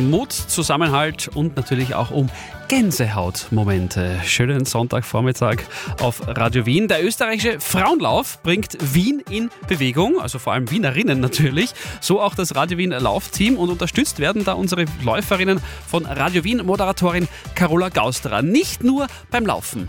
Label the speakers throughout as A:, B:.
A: Mut, Zusammenhalt und natürlich auch um Gänsehautmomente. Schönen Sonntagvormittag auf Radio Wien. Der österreichische Frauenlauf bringt Wien in Bewegung, also vor allem Wienerinnen natürlich. So auch das Radio Wien Laufteam, und unterstützt werden da unsere Läuferinnen von Radio Wien Moderatorin Carola Gausterer. Nicht nur beim Laufen.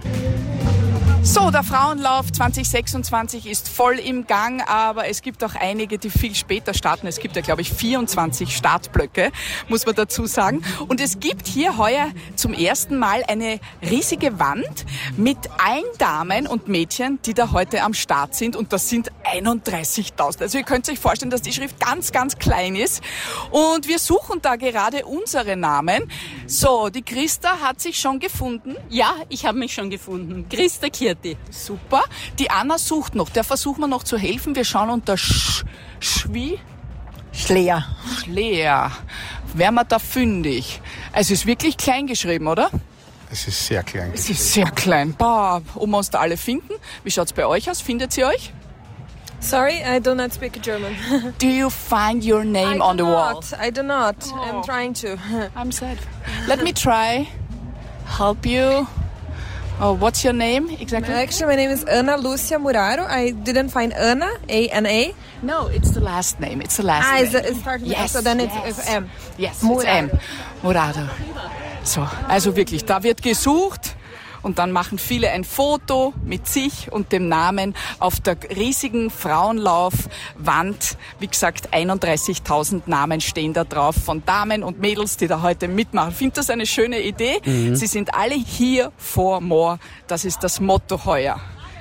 B: So, der Frauenlauf 2026 ist voll im Gang, aber es gibt auch einige, die viel später starten. Es gibt ja, glaube ich, 24 Startblöcke, muss man dazu sagen. Und es gibt hier heuer zum ersten Mal eine riesige Wand mit allen Damen und Mädchen, die da heute am Start sind. Und das sind 31.000. Also ihr könnt euch vorstellen, dass die Schrift ganz, ganz klein ist. Und wir suchen da gerade unsere Namen. So, die Christa hat sich schon gefunden.
C: Ja, ich habe mich schon gefunden. Christa Kirti.
B: Super. Die Anna sucht noch. Der versuchen wir noch zu helfen. Wir schauen unter wie?
D: Schleer.
B: Schleer. Wären wir da fündig? Es ist wirklich klein geschrieben, oder?
E: Es ist sehr klein.
B: Es ist sehr klein. Boah, ob wir uns da alle finden? Wie schaut's bei euch aus? Findet ihr euch?
F: Sorry, I do not speak German.
B: Do you find your name on the wall?
F: I do not.
B: Oh.
F: I'm trying to.
B: I'm sad. Let me try. Help you. Oh, what's your name exactly?
F: Actually, my name is Ana Lucia Muraro. I didn't find Ana, A-N-A.
B: No, it's the last name. It's the last name.
F: It's starting
B: Yes,
F: so then
B: yes.
F: it's M.
B: Yes,
F: Muraro.
B: it's M. Muraro. So, also wirklich, da wird gesucht. Und dann machen viele ein Foto mit sich und dem Namen auf der riesigen Frauenlaufwand. Wie gesagt, 31.000 Namen stehen da drauf von Damen und Mädels, die da heute mitmachen. Ich finde das eine schöne Idee. Sie sind alle here for more. Das ist das Motto heuer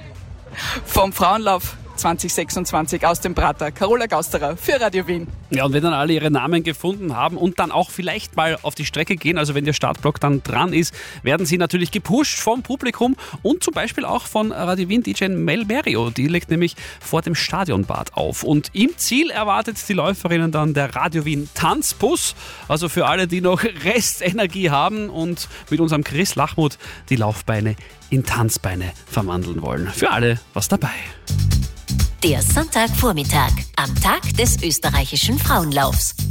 B: vom Frauenlauf 2026 aus dem Prater. Carola Gausterer für Radio Wien.
A: Ja, und wenn dann alle ihre Namen gefunden haben und dann auch vielleicht mal auf die Strecke gehen, also wenn der Startblock dann dran ist, werden sie natürlich gepusht vom Publikum und zum Beispiel auch von Radio Wien DJ Mel Berio. Die legt nämlich vor dem Stadionbad auf. Und im Ziel erwartet die Läuferinnen dann der Radio Wien Tanzbus. Also für alle, die noch Restenergie haben und mit unserem Chris Lachmuth die Laufbeine in Tanzbeine verwandeln wollen. Für alle was dabei.
G: Der Sonntagvormittag am Tag des österreichischen Frauenlaufs.